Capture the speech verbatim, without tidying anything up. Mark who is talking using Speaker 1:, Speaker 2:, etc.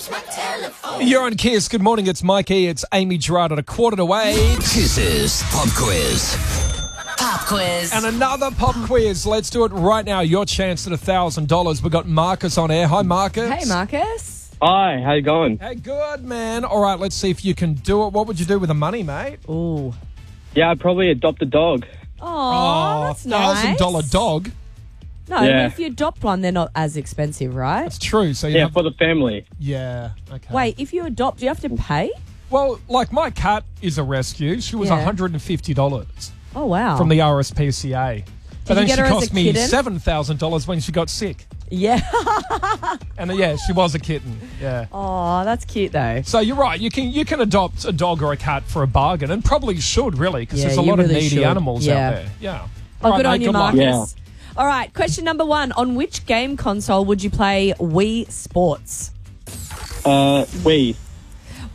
Speaker 1: You're on Kiss. Good morning. It's Mikey. It's Amy Gerard at a quarter to eight.
Speaker 2: Kiss's Pop Quiz.
Speaker 3: Pop quiz.
Speaker 1: And another pop quiz. Let's do it right now. Your chance at one thousand dollars. We've got Marcus on air. Hi, Marcus.
Speaker 4: Hey, Marcus.
Speaker 5: Hi, how you going?
Speaker 1: Hey, good, man. All right, let's see if you can do it. What would you do with the money, mate?
Speaker 4: Ooh.
Speaker 5: Yeah, I'd probably adopt a dog.
Speaker 4: Oh, that's nice.
Speaker 1: thousand dollar dog.
Speaker 4: No,
Speaker 5: Yeah.
Speaker 4: if you adopt one, they're not as expensive, right?
Speaker 1: That's true. So you
Speaker 5: Yeah,
Speaker 1: have,
Speaker 5: for the family.
Speaker 1: yeah. Okay.
Speaker 4: Wait, if you adopt, do you have to pay?
Speaker 1: Well, like my cat is a rescue. She was
Speaker 4: Yeah.
Speaker 1: one hundred fifty dollars
Speaker 4: Oh, wow.
Speaker 1: from the R S P C A. But
Speaker 4: you
Speaker 1: then
Speaker 4: get
Speaker 1: she
Speaker 4: her as
Speaker 1: cost
Speaker 4: a
Speaker 1: me
Speaker 4: kitten?
Speaker 1: seven thousand dollars when she got sick.
Speaker 4: Yeah.
Speaker 1: And uh, yeah, she was a kitten. Yeah.
Speaker 4: Oh, that's cute, though.
Speaker 1: So you're right. You can you can adopt a dog or a cat for a bargain, and probably should really because
Speaker 4: Yeah,
Speaker 1: there's a
Speaker 4: you
Speaker 1: lot of
Speaker 4: really
Speaker 1: needy
Speaker 4: should.
Speaker 1: animals
Speaker 4: Yeah.
Speaker 1: out there. Yeah.
Speaker 4: Oh,
Speaker 1: All
Speaker 4: good
Speaker 1: right,
Speaker 4: on
Speaker 1: mate,
Speaker 4: you,
Speaker 1: luck.
Speaker 4: Marcus. All right, question number one. On which game console would you play Wii Sports?
Speaker 5: Uh, Wii.